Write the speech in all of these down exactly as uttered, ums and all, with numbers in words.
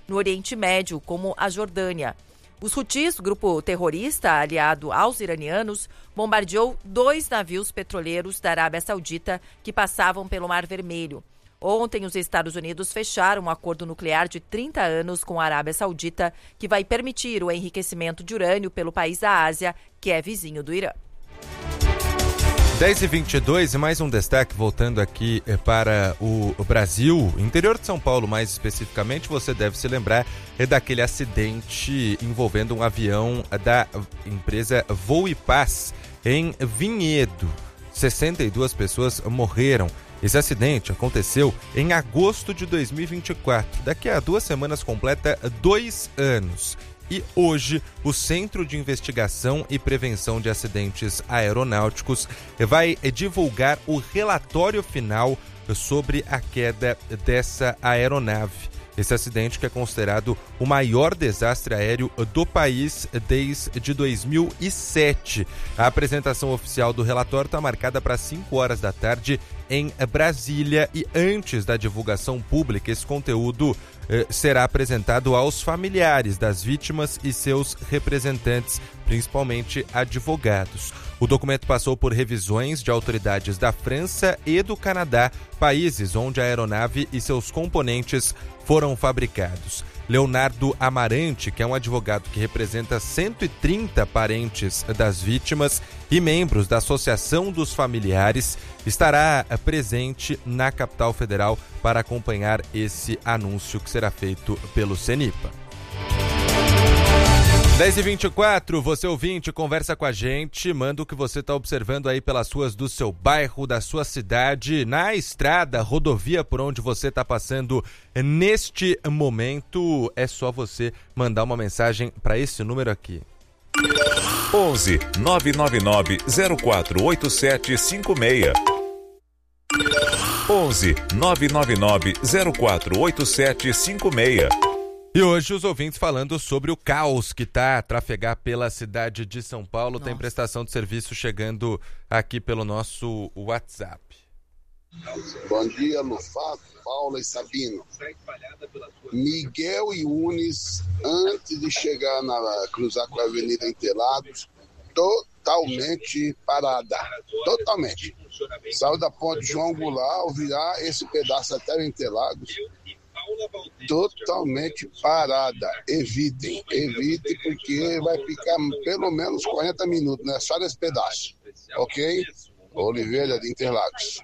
no Oriente Médio, como a Jordânia. Os Houthis, grupo terrorista aliado aos iranianos, bombardeou dois navios petroleiros da Arábia Saudita que passavam pelo Mar Vermelho. Ontem, os Estados Unidos fecharam um acordo nuclear de trinta anos com a Arábia Saudita, que vai permitir o enriquecimento de urânio pelo país da Ásia, que é vizinho do Irã. dez e vinte e dois, e mais um destaque voltando aqui para o Brasil, interior de São Paulo mais especificamente. Você deve se lembrar é daquele acidente envolvendo um avião da empresa Voo e Paz em Vinhedo. sessenta e duas pessoas morreram. Esse acidente aconteceu em agosto de dois mil e vinte e quatro. Daqui a duas semanas completa dois anos. E hoje, o Centro de Investigação e Prevenção de Acidentes Aeronáuticos vai divulgar o relatório final sobre a queda dessa aeronave. Esse acidente que é considerado o maior desastre aéreo do país desde dois mil e sete. A apresentação oficial do relatório está marcada para cinco horas da tarde em Brasília, e antes da divulgação pública, esse conteúdo eh, será apresentado aos familiares das vítimas e seus representantes, principalmente advogados. O documento passou por revisões de autoridades da França e do Canadá, países onde a aeronave e seus componentes foram fabricados. Leonardo Amarante, que é um advogado que representa cento e trinta parentes das vítimas e membros da Associação dos Familiares, estará presente na capital federal para acompanhar esse anúncio que será feito pelo CENIPA. dez e vinte e quatro, você ouvinte, conversa com a gente, manda o que você está observando aí pelas ruas do seu bairro, da sua cidade, na estrada, rodovia por onde você está passando neste momento. É só você mandar uma mensagem para esse número aqui. onze, nove nove nove, zero quatro oito sete cinco seis. onze, nove nove nove, zero quatro oito sete cinco seis. E hoje os ouvintes falando sobre o caos que está a trafegar pela cidade de São Paulo. Nossa. Tem prestação de serviço chegando aqui pelo nosso WhatsApp. Bom dia, Lufato, Paula e Sabino. Miguel e Unis, antes de chegar na cruzar com a Avenida Interlagos, totalmente parada. Totalmente. Saiu da ponte João Goulart, ao virar esse pedaço até o Interlagos, totalmente parada. Evitem, evitem, porque vai ficar pelo menos quarenta minutos, né? Só nesse pedaço. Ok? Oliveira de Interlagos.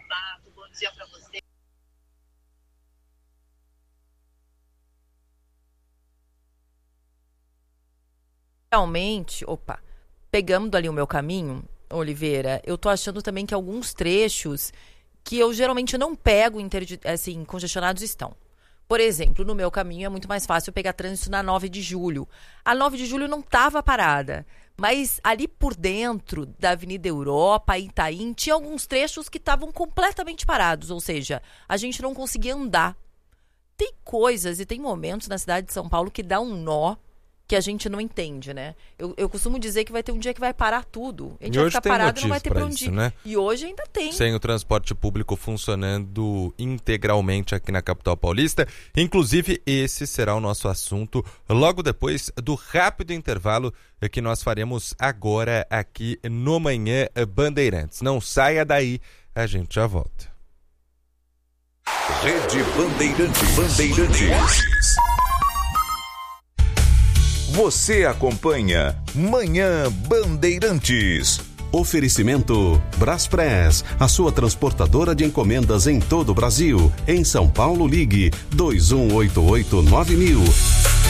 Realmente, opa, pegando ali o meu caminho, Oliveira, eu tô achando também que alguns trechos que eu geralmente não pego, interdi- assim, congestionados estão. Por exemplo, no meu caminho é muito mais fácil pegar trânsito na nove de julho. A nove de julho não estava parada, mas ali por dentro da Avenida Europa, Itaim, tinha alguns trechos que estavam completamente parados, ou seja, a gente não conseguia andar. Tem coisas e tem momentos na cidade de São Paulo que dá um nó que a gente não entende, né? Eu, eu costumo dizer que vai ter um dia que vai parar tudo. A gente e vai hoje ficar tem parado e não vai ter pra isso, onde ir. Né? E hoje ainda tem. Sem o transporte público funcionando integralmente aqui na capital paulista. Inclusive, esse será o nosso assunto logo depois do rápido intervalo que nós faremos agora aqui no Manhã Bandeirantes. Não saia daí, a gente já volta. Rede Bandeirantes. Bandeirantes. Você acompanha Manhã Bandeirantes. Oferecimento Braspress, a sua transportadora de encomendas em todo o Brasil. Em São Paulo, ligue dois um oito oito nove mil.